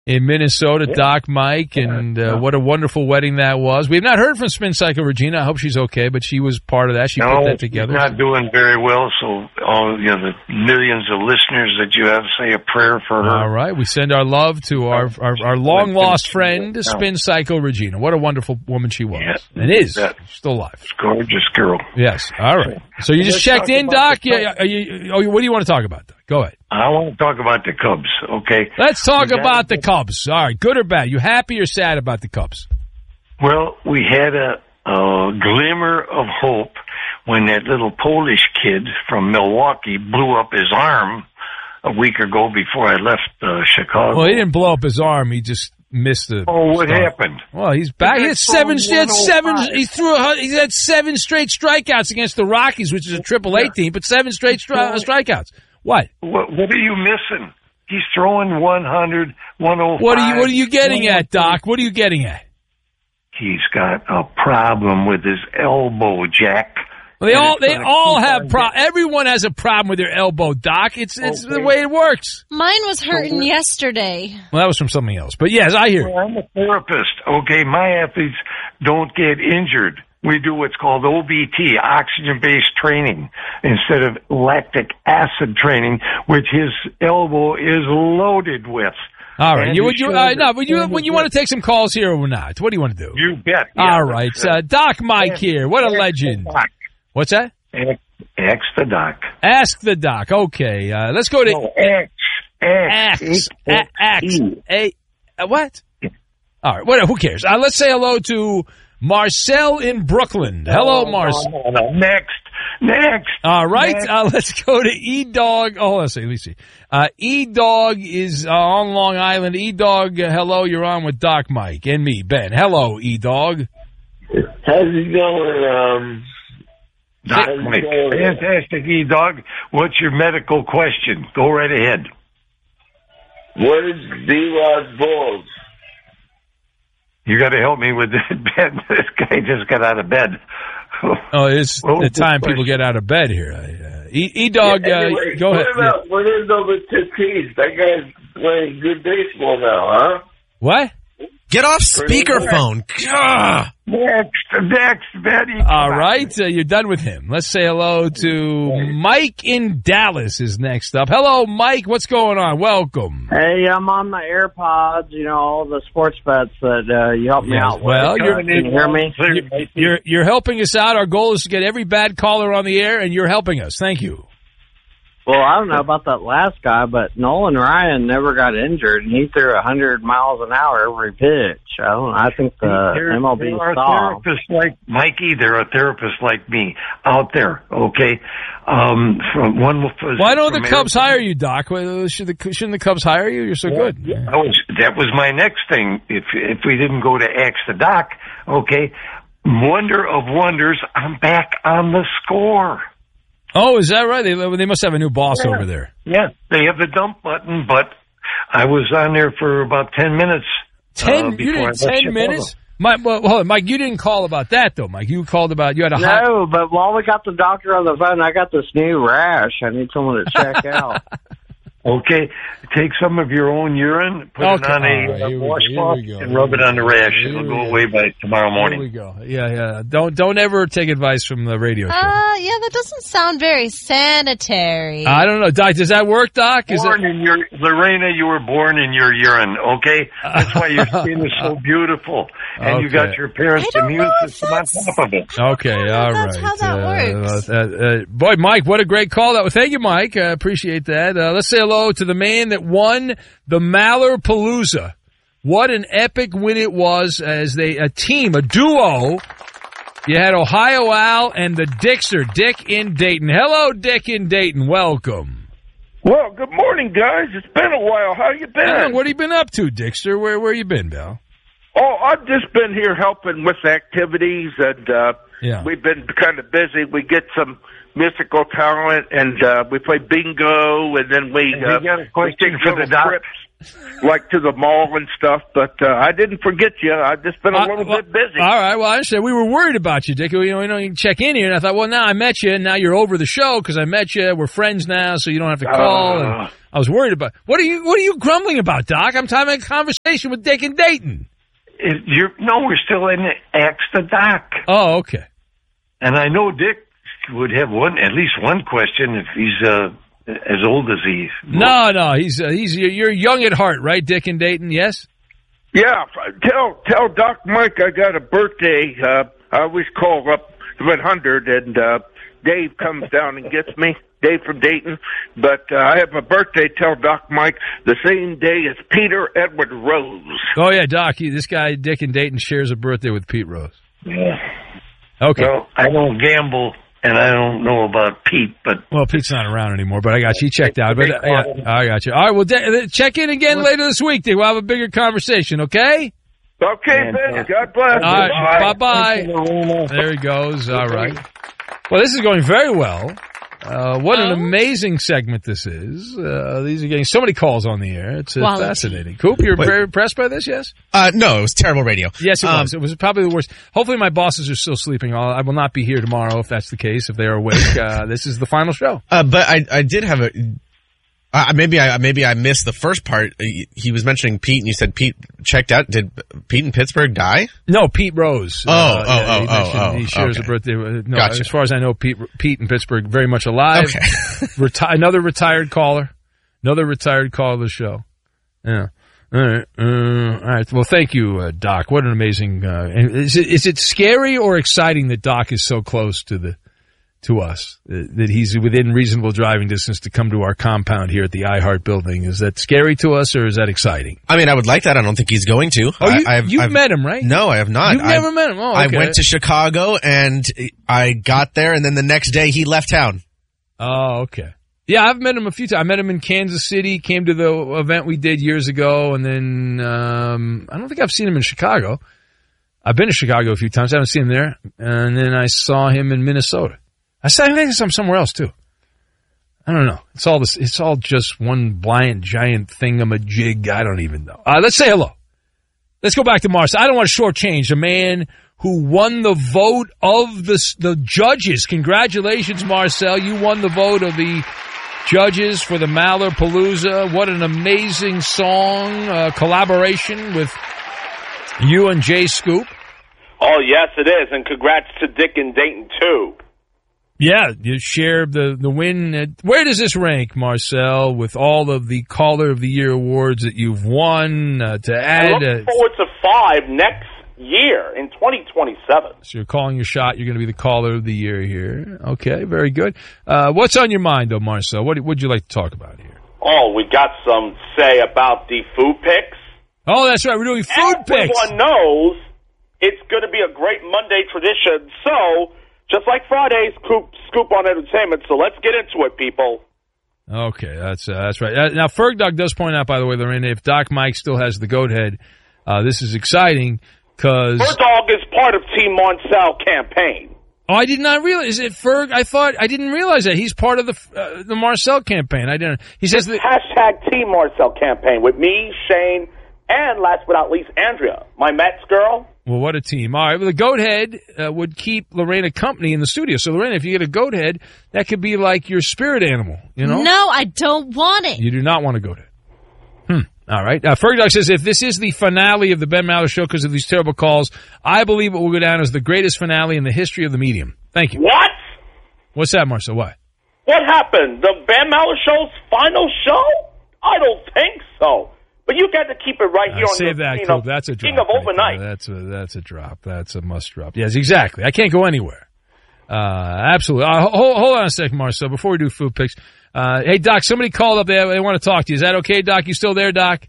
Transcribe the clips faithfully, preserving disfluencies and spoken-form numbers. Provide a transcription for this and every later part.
in Minnesota, yeah. Doc Mike, and uh, what a wonderful wedding that was. We've not heard from Spin Cycle Regina. I hope she's okay, but she was part of that. She no, put that together. She's not doing very well, so all you know, the millions of listeners that you have, say a prayer for her. All right. We send our love to our our, our long-lost friend, Spin Cycle Regina. What a wonderful woman she was. Yeah, and is. She's still alive. Gorgeous girl. Yes. All right. So you just checked in, Doc? Yeah. Are you, oh, what do you want to talk about, Doc? Go ahead. I want to talk about the Cubs, okay? Let's talk about the Cubs. All right, good or bad? You happy or sad about the Cubs? Well, we had a, a glimmer of hope when that little Polish kid from Milwaukee blew up his arm a week ago before I left uh, Chicago. Well, he didn't blow up his arm. He just missed the Oh, what start. happened? Well, he's back. He had seven. He had seven. He threw. A, he had seven straight strikeouts against the Rockies, which is a Triple A team, but seven straight stri- strikeouts. What? what? What are you missing? He's throwing one hundred, one oh five. What are you? What are you getting at, Doc? What are you getting at? He's got a problem with his elbow, Jack. Well, they all they all have pro. Everyone has a problem with their elbow, Doc. It's it's okay. The way it works. Mine was hurting yesterday. Well, that was from something else. But yes, I hear. Well, I'm a therapist. Okay, my athletes don't get injured. We do what's called O B T, oxygen-based training, instead of lactic acid training, which his elbow is loaded with. All right. You, you, uh, no, but you, when you want to take some calls here or not? What do you want to do? You bet. Yeah, all right. Uh, Doc Mike here. What a legend. What's that? Ask the Doc. Ask the Doc. Okay. Uh, let's go to... No, X. X. X. X. X. A, uh, what? All right. What, who cares? Uh, let's say hello to... Marcel in Brooklyn. Hello, oh, Marcel. No, no, no. Next. Next. All right. Next. Uh, let's go to E-Dog. Oh, let's see. Let me see. Uh, E-Dog is uh, on Long Island. E-Dog, uh, hello. You're on with Doc Mike and me, Ben. Hello, E-Dog. How's it going? Um, Doc Mike. Fantastic, E-Dog. What's your medical question? Go right ahead. What is D-Rod Bulls? You got to help me with this bed. This guy just got out of bed. Oh, it's well, the time people get out of bed here. Uh, E-Dog, yeah, anyway, uh, go what ahead. About, yeah. What is over Tatis? That guy's playing good baseball now, huh? What? Get off speakerphone. Next, next, Betty. All right, uh, you're done with him. Let's say hello to Mike in Dallas is next up. Hello, Mike. What's going on? Welcome. Hey, I'm on my AirPods, you know, all the sports bets that uh, you helped me yes, out with. Well, you're, Can you hear me? You're, you're, you're helping us out. Our goal is to get every bad caller on the air, and you're helping us. Thank you. Well, I don't know about that last guy, but Nolan Ryan never got injured, and he threw one hundred miles an hour every pitch. I don't. I think the there, M L B there are saw. therapists like Mikey. There are therapists like me out there. Okay, um, from one. Why don't the Cubs hire you, Doc? Should the, shouldn't the Cubs hire you? You're so well, good. Yeah, that was that was my next thing. If if we didn't go to Ask the Doc, okay. Wonder of wonders, I'm back on the score. Oh, is that right? They they must have a new boss yeah. over there. Yeah, they have the dump button, but I was on there for about ten minutes. Ten? Uh, you did ten minutes? Mike, well, hold on, Mike, you didn't call about that, though, Mike. You called about, you had a hot... No, but while we got the doctor on the phone, I got this new rash. I need someone to check out. Okay, take some of your own urine, put okay. it on a right, washcloth, and rub it on the rash. Here It'll go away by tomorrow morning. Here we go. Yeah, yeah. Don't don't ever take advice from the radio show. Uh, yeah, that doesn't sound very sanitary. I don't know, Doc. Does that work, Doc? Is born it... in your Lorena, you were born in your urine. Okay, that's why your skin is so beautiful, and okay. you got your parents' immune system on top of it. Okay, all that's right. How that uh, works. Uh, uh, boy, Mike, what a great call! That. Well, thank you, Mike. I appreciate that. Uh, let's say hello to the man that won the Mallerpalooza. What an epic win it was as they, a team, a duo. You had Ohio Al and the Dickster, Dick in Dayton. Hello, Dick in Dayton. Welcome. Well, good morning, guys. It's been a while. How you been? Yeah, what have you been up to, Dickster? Where where you been, Bill? Oh, I've just been here helping with activities, and uh, yeah. we've been kind of busy. We get some musical talent, and uh, we play bingo, and then we, and uh, you got a question we take for the doc? trips. like to the mall and stuff, but uh, I didn't forget you. I've just been a Uh, little well, bit busy. All right. Well, I understand. We were worried about you, Dick. You know, you know, you check in here, and I thought, well, now I met you, and now you're over the show because I met you. We're friends now, so you don't have to call. Uh, and I was worried about. What are you? What are you grumbling about, Doc? I'm having a conversation with Dick and Dayton. It, you're, no, we're still in Ask the Doc. Oh, okay. And I know Dick would have one, at least one question if he's uh, as old as he. No, no, he's uh, he's you're young at heart, right, Dick and Dayton? Yes. Yeah, tell tell Doc Mike I got a birthday. Uh, I always call up one hundred, and uh, Dave comes down and gets me. Dave from Dayton. But uh, I have a birthday, tell Doc Mike, the same day as Peter Edward Rose. Oh, yeah, Doc, he, this guy, Dick and Dayton, shares a birthday with Pete Rose. Yeah. Okay. Well, I don't gamble, and I don't know about Pete, but... Well, Pete's not around anymore, but I got you. He checked out. But uh, yeah, I got you. All right, well, de- check in again later this week, Dick. We'll have a bigger conversation, okay? Okay, Ben. God bless. All right, bye-bye. There he goes. All right. Well, this is going very well. Uh, what an amazing segment this is. Uh, these are getting so many calls on the air. It's uh, fascinating. Coop, you're Wait. very impressed by this, yes? Uh, no, it was terrible radio. Yes, it Um, was. It was probably the worst. Hopefully my bosses are still sleeping. I'll, I will not be here tomorrow if that's the case. If they are awake, uh, this is the final show. Uh, but I, I did have a, uh, maybe I, maybe I missed the first part. He, he was mentioning Pete and you said Pete checked out. Did Pete in Pittsburgh die? No, Pete Rose. Oh, uh, oh, yeah, he oh, mentioned oh, He shares okay. a birthday. with- No, Gotcha. as far as I know, Pete, Pete in Pittsburgh, very much alive. Okay. Reti- another retired caller. Another retired caller of the show. Yeah. All right. Uh, all right. Well, thank you, uh, Doc. What an amazing, uh, and is it, is it scary or exciting that Doc is so close to the, to us, uh, that he's within reasonable driving distance to come to our compound here at the iHeart building? Is that scary to us or is that exciting? I mean, I would like that. I don't think he's going to. Oh, you, I, I've, you've I've, met him, right? No, I have not. You've never I've- met him. Oh, I okay. went to Chicago and I got there and then the next day he left town. Oh, okay. Yeah, I've met him a few times. I met him in Kansas City, came to the event we did years ago, and then um I don't think I've seen him in Chicago. I've been to Chicago a few times. I haven't seen him there. And then I saw him in Minnesota. I saw I think I'm somewhere else, too. I don't know. It's all this. It's all just one blind, giant thingamajig. I don't even know. Uh, let's say hello. Let's go back to Marcel. I don't want to shortchange a man who won the vote of the the judges. Congratulations, Marcel. You won the vote of the judges for the Malapalooza. What an amazing song, uh, collaboration with you and Jay Scoop. Oh, yes, it is. And congrats to Dick and Dayton, too. Yeah, you share the, the win. Where does this rank, Marcel, with all of the Caller of the Year awards that you've won uh, to I add? look Uh, forward to five next year in twenty twenty-seven. so you're calling your shot. You're going to be the Caller of the Year here. Okay, very good. Uh, what's on your mind, though, Marcel? What would you like to talk about here? Oh, we got some say about the food picks. Oh, that's right. We're doing food picks. Everyone knows it's going to be a great Monday tradition. So, just like Friday's scoop, scoop on entertainment. So let's get into it, people. Okay, that's uh, that's right. Uh, now, Ferg Doc does point out, by the way, Lorena, if Doc Mike still has the goat head, uh, this is exciting because... Bird Dog is part of Team Marcel campaign. Oh, I did not realize. Is it Ferg? I thought I didn't realize that he's part of the uh, the Marcel campaign. I didn't. He says that. Hashtag Team Marcel campaign with me, Shane, and last but not least, Andrea, my Mets girl. Well, what a team! All right, well, the goat head uh, would keep Lorena company in the studio. So, Lorena, if you get a goat head, that could be like your spirit animal. You know? No, I don't want it. You do not want a goat head. Hmm. All right. Uh, Ferg Doc says if this is the finale of the Ben Maller Show because of these terrible calls, I believe it will go down as the greatest finale in the history of the medium. Thank you. What? What's that, Marcel? Why? What happened? The Ben Maller Show's final show? I don't think so. But you got to keep it right here Uh, on save the that, King Coop. of, That's a drop. King of right Overnight. there. That's a that's a drop. That's a must drop. Yes, exactly. I can't go anywhere. Uh, absolutely. Uh, hold, hold on a second, Marcel. Before we do food picks, uh, hey Doc, somebody called up there. They want to talk to you. Is that okay, Doc? You still there, Doc?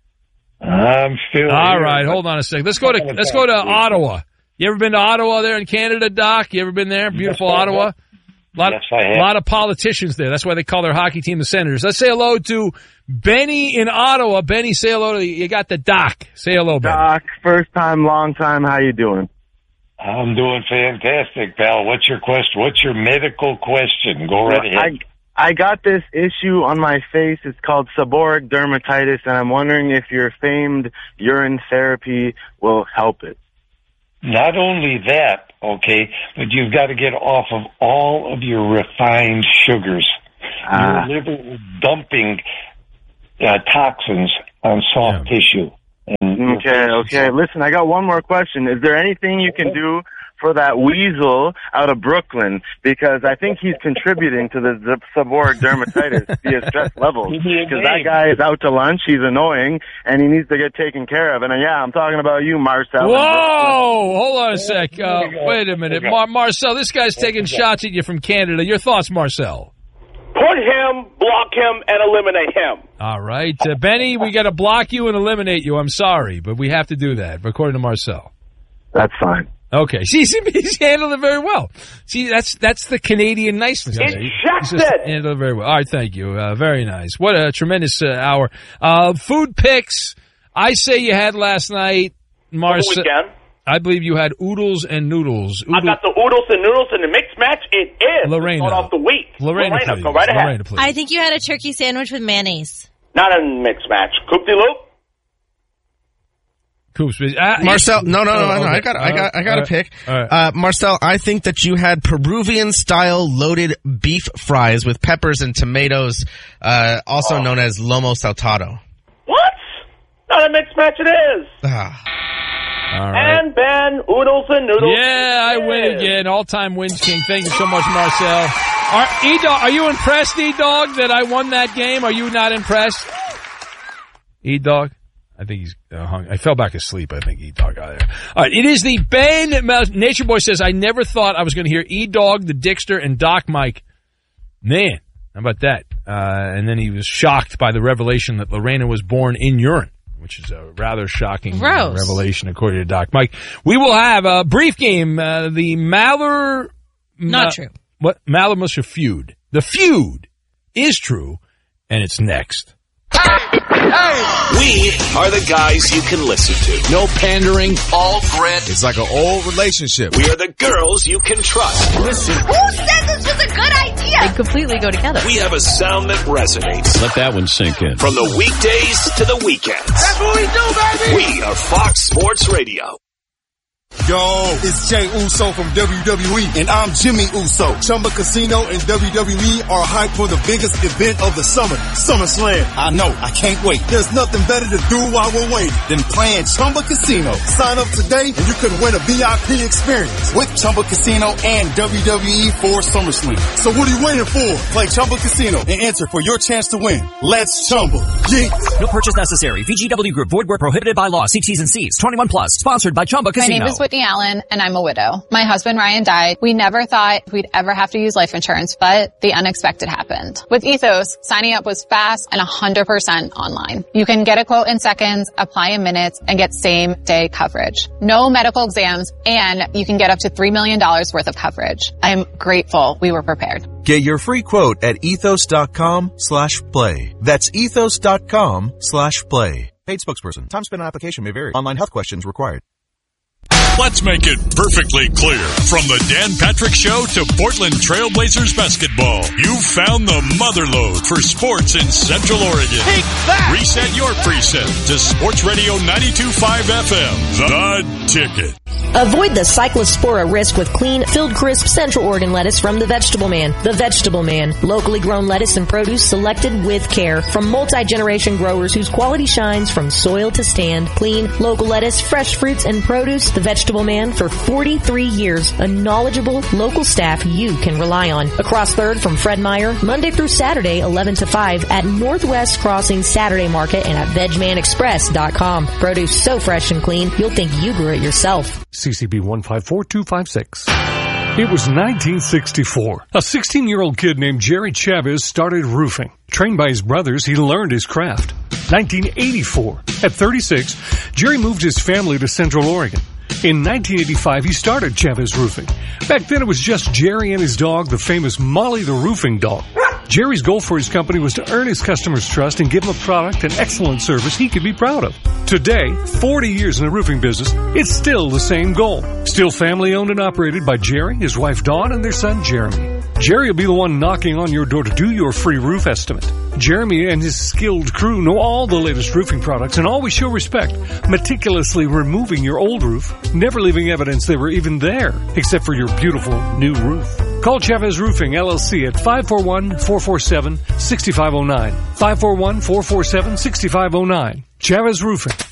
I'm still All here. right. Hold on a second. Let's go to let's go to Ottawa. You ever been to Ottawa there in Canada, Doc? You ever been there? Beautiful Yes, I Ottawa. have. Lot, Yes, I have. lot of politicians there. That's why they call their hockey team the Senators. Let's say hello to Benny in Ottawa. Benny, say hello to the, you got the Doc. Say hello, Benny. Doc, first time, long time. How you doing? I'm doing fantastic, pal. What's your question? What's your medical question? Go right I ahead. I got this issue on my face. It's called seborrheic dermatitis, and I'm wondering if your famed urine therapy will help it. Not only that, okay, but you've got to get off of all of your refined sugars. Ah. Your liver is dumping uh, toxins on soft Yeah. tissue. And Okay, okay. Listen, I got one more question. Is there anything you can do for that weasel out of Brooklyn? Because I think he's contributing to the z- seborrheic dermatitis via stress levels. Because that guy is out to lunch, he's annoying, and he needs to get taken care of. And uh, yeah, I'm talking about you, Marcel. Whoa! Hold on a sec. Uh, wait a minute. Mar- Marcel, this guy's taking shots at you from Canada. Your thoughts, Marcel? Put him, block him, and eliminate him. All right. Uh, Benny, we got to block you and eliminate you. I'm sorry, but we have to do that, according to Marcel. That's fine. Okay. See, he's, he's handled it very well. See, that's that's the Canadian niceness. He's just Ejected! handled it very well. All right, thank you. Uh, very nice. What a tremendous uh, hour. Uh, food picks. I say you had last night, Marcel. Weekend. I believe you had oodles and noodles. I got the oodles and noodles in the mixed match. It is. Lorena. It's off the wheat. Lorena, please. go right ahead. Lorena, please. I think you had a turkey sandwich with mayonnaise. Not a mixed match. Coupe de loop. Coops, please. Uh, Marcel, no, no, no, Oh, no, okay. I got, I got, I got All a right. pick. All right. Uh, Marcel, I think that you had Peruvian-style loaded beef fries with peppers and tomatoes, uh, also Oh. known as lomo saltado. What? Not a mixed match. It is. Ah. All right. And Ben, oodles and noodles. Yeah, I It win is. again. All-time wins king. Thank you so much, Marcel. Are, E-Dog, are you impressed, E-Dog, that I won that game? Are you not impressed? E-Dog? I think he's uh, hung. I fell back asleep, I think, E-Dog got there. All right, it is the Ben. Nature Boy says, I never thought I was going to hear E-Dog, the Dickster, and Doc Mike. Man, how about that? Uh, and then he was shocked by the revelation that Lorena was born in urine, which is a rather shocking uh, Gross. revelation, according to Doc Mike. We will have a brief game. Uh, the Maller... Not Ma- true. What? Maller Musher feud. The feud is true, and it's next. We are the guys you can listen to. No pandering, all grit. It's like an old relationship. We are the girls you can trust. Listen. Who said this was a good idea? They completely go together. We have a sound that resonates. Let that one sink in. From the weekdays to the weekends. That's what we do, baby! We are Fox Sports Radio. Yo, it's Jay Uso from W W E, and I'm Jimmy Uso. Chumba Casino and W W E are hyped for the biggest event of the summer, SummerSlam. I know, I can't wait. There's nothing better to do while we're waiting than playing Chumba Casino. Sign up today and you could win a V I P experience with Chumba Casino and W W E for SummerSlam. So what are you waiting for? Play Chumba Casino and enter for your chance to win. Let's Chumba. Yeah. No purchase necessary. V G W Group. Void where prohibited by law. See T's and C's. twenty-one plus. Sponsored by Chumba Casino. My name is Whitney Allen, and I'm a widow. My husband Ryan died. We never thought we'd ever have to use life insurance, but the unexpected happened. With Ethos, signing up was fast and one hundred percent online. You can get a quote in seconds, apply in minutes, and get same-day coverage. No medical exams, and you can get up to three million dollars worth of coverage. I'm grateful we were prepared. Get your free quote at ethos.com slash play. That's ethos.com slash play. Paid spokesperson. Time spent on application may vary. Online health questions required. Let's make it perfectly clear. From the Dan Patrick Show to Portland Trailblazers basketball, you found the motherlode for sports in Central Oregon. Take that! Reset your preset to Sports Radio ninety-two point five F M, The Ticket. Avoid the cyclospora risk with clean, filled crisp Central Oregon lettuce from The Vegetable Man. The Vegetable Man. Locally grown lettuce and produce selected with care from multi-generation growers whose quality shines from soil to stand. Clean, local lettuce, fresh fruits, and produce. The Vegetable Man for forty-three years. A knowledgeable, local staff you can rely on. Across third from Fred Meyer, Monday through Saturday, eleven to five at Northwest Crossing Saturday Market and at veg man express dot com. Produce so fresh and clean, you'll think you grew it yourself. C C B one five four two five six. It was nineteen sixty-four. A sixteen-year-old kid named Jerry Chavez started roofing. Trained by his brothers, he learned his craft. nineteen eighty-four. At thirty-six, Jerry moved his family to Central Oregon. In nineteen eighty-five, he started Chavez Roofing. Back then, it was just Jerry and his dog, the famous Molly the Roofing Dog. Jerry's goal for his company was to earn his customers' trust and give them a product and excellent service he could be proud of. Today, forty years in the roofing business, it's still the same goal. Still family owned and operated by Jerry, his wife Dawn, and their son Jeremy. Jerry will be the one knocking on your door to do your free roof estimate. Jeremy and his skilled crew know all the latest roofing products and always show respect, meticulously removing your old roof, never leaving evidence they were even there, except for your beautiful new roof. Call Chavez Roofing, L L C at five four one, four four seven, six five zero nine. five four one, four four seven, six five zero nine. Chavez Roofing.